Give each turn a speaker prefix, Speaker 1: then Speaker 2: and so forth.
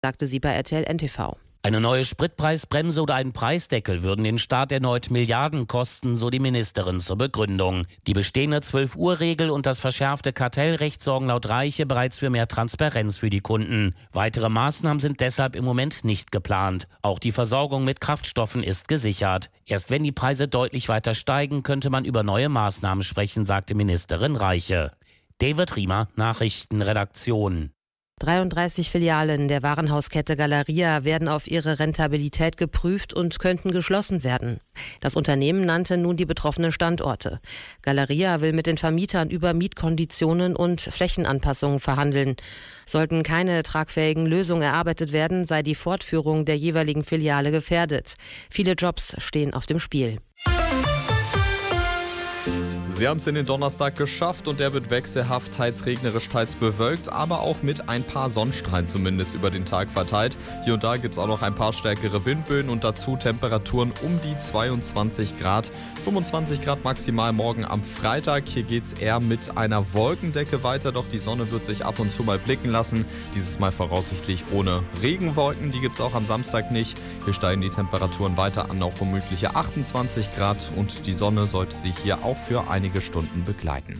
Speaker 1: sagte sie bei RTL NTV.
Speaker 2: Eine neue Spritpreisbremse oder ein Preisdeckel würden den Staat erneut Milliarden kosten, so die Ministerin zur Begründung. Die bestehende 12-Uhr-Regel und das verschärfte Kartellrecht sorgen laut Reiche bereits für mehr Transparenz für die Kunden. Weitere Maßnahmen sind deshalb im Moment nicht geplant. Auch die Versorgung mit Kraftstoffen ist gesichert. Erst wenn die Preise deutlich weiter steigen, könnte man über neue Maßnahmen sprechen, sagte Ministerin Reiche. David Riemer, Nachrichtenredaktion.
Speaker 1: 33 Filialen der Warenhauskette Galeria werden auf ihre Rentabilität geprüft und könnten geschlossen werden. Das Unternehmen nannte nun die betroffenen Standorte. Galeria will mit den Vermietern über Mietkonditionen und Flächenanpassungen verhandeln. Sollten keine tragfähigen Lösungen erarbeitet werden, sei die Fortführung der jeweiligen Filiale gefährdet. Viele Jobs stehen auf dem Spiel.
Speaker 3: Sie haben es in den Donnerstag geschafft und der wird wechselhaft, teils regnerisch, teils bewölkt, aber auch mit ein paar Sonnenstrahlen zumindest über den Tag verteilt. Hier und da gibt es auch noch ein paar stärkere Windböen und dazu Temperaturen um die 22 Grad. 25 Grad maximal morgen am Freitag. Hier geht es eher mit einer Wolkendecke weiter, doch die Sonne wird sich ab und zu mal blicken lassen. Dieses Mal voraussichtlich ohne Regenwolken, die gibt es auch am Samstag nicht. Hier steigen die Temperaturen weiter an auf womögliche 28 Grad und die Sonne sollte sich hier auch für einige Stunden begleiten.